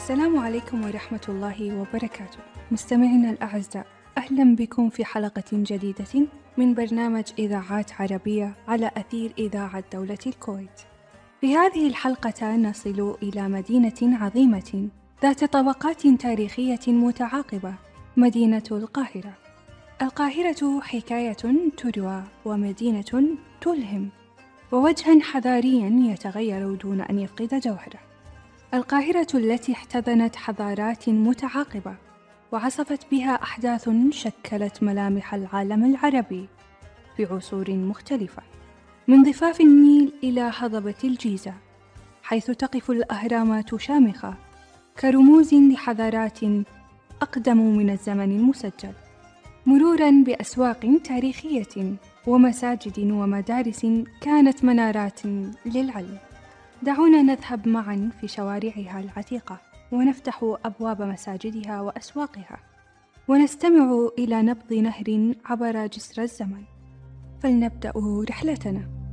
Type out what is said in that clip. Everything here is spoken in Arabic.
السلام عليكم ورحمة الله وبركاته. مستمعينا الأعزاء، أهلا بكم في حلقة جديدة من برنامج إذاعات عربية على أثير إذاعة دولة الكويت. في هذه الحلقة نصل إلى مدينة عظيمة ذات طبقات تاريخية متعاقبة، مدينة القاهرة. القاهرة حكاية تروى ومدينة تلهم، ووجها حضاريا يتغير دون أن يفقد جوهره. القاهرة التي احتضنت حضارات متعاقبة وعصفت بها أحداث شكلت ملامح العالم العربي في عصور مختلفة، من ضفاف النيل إلى هضبة الجيزة، حيث تقف الأهرامات شامخة كرموز لحضارات أقدم من الزمن المسجل، مروراً بأسواق تاريخية ومساجد ومدارس كانت منارات للعلم. دعونا نذهب معاً في شوارعها العتيقة ونفتح أبواب مساجدها وأسواقها، ونستمع إلى نبض نهر عبر جسر الزمن. فلنبدأ رحلتنا.